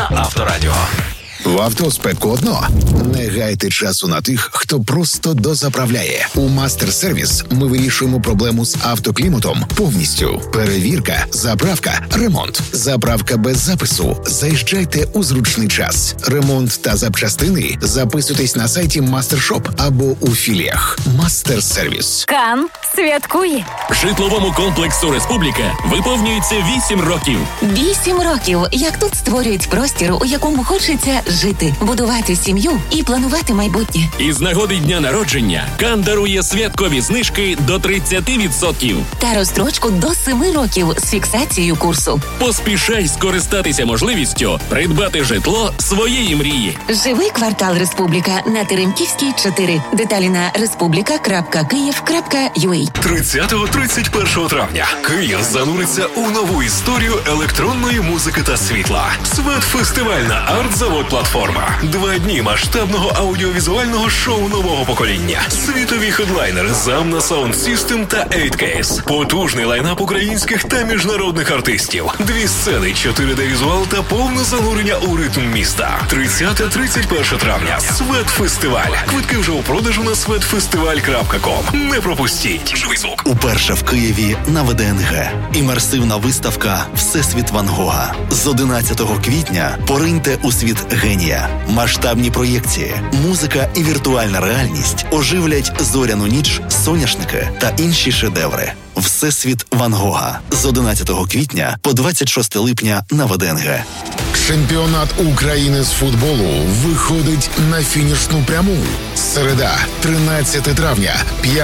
на Авторадіо. В авто спекотно? Не гайте часу на тих, хто просто дозаправляє. У Мастер-сервіс ми вирішуємо проблему з автокліматом повністю. Перевірка, заправка, ремонт. Заправка без запису. Заїжджайте у зручний час. Ремонт та запчастини записуйтесь на сайті Мастершоп або у філіях. Мастер-сервіс. Кан святкує. Житловому комплексу «Республіка» виповнюється 8 років. 8 років, як тут створюють простір, у якому хочеться жити, будувати сім'ю і планувати майбутнє. Із нагоди дня народження Кан дарує святкові знижки до 30%. Та розстрочку до 7 років з фіксацією курсу. Поспішай скористатися можливістю придбати житло своєї мрії. Живий квартал «Республіка» на Теремківській, 4. Деталі на respublica.kyiv.ua. 30-31 травня Київ зануриться у нову історію електронної музики та світла. Светфестивальна арт-завод «Платформа». 2 дні масштабного аудіовізуального шоу нового покоління. Світові хедлайнери Zamna Sound System та 8Case. Потужний лайнап українських та міжнародних артистів. 2 сцени, 4D-візуал та повне занурення у ритм міста. 30-31 травня. Светфестиваль. Квитки вже у продажу на svetfestival.com. Не пропустіть. Живий звук. Уперше в Києві на ВДНГ. Імерсивна виставка «Всесвіт Ван Гога». З 11 квітня пориньте у світ генія. Масштабні проєкції, музика і віртуальна реальність оживлять зоряну ніч, соняшники та інші шедеври. Всесвіт Ван Гога. З 11 квітня по 26 липня на ВДНГ. Чемпіонат України з футболу виходить на фінішну пряму. Середа, 13 травня,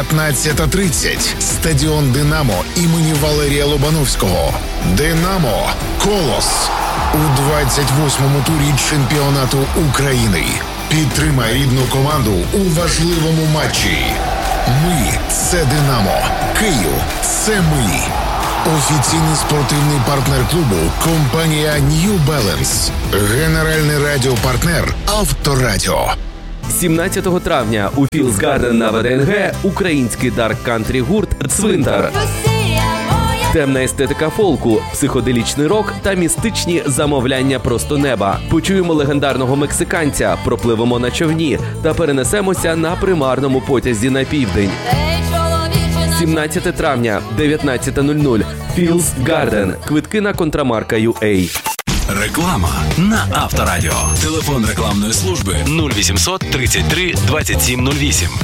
15:30. Стадіон «Динамо» імені Валерія Лобановського. «Динамо» – «Колос» у 28-му турі чемпіонату України. Підтримай рідну команду у важливому матчі. Ми – це «Динамо». Київ – це ми. Офіційний спортивний партнер клубу – компанія New Balance. Генеральний радіопартнер – Авторадіо. 17 травня у Філс Гарден на ВДНГ український дарк-кантрі гурт «Цвинтар». Темна естетика фолку, психоделічний рок та містичні замовляння просто неба. Почуємо легендарного мексиканця, пропливемо на човні та перенесемося на примарному потязі на південь. 17 травня, 19:00. Філс Гарден. Квитки на Контрамарка.ua. Реклама на Авторадіо. Телефон рекламної служби 0800 33 27 08.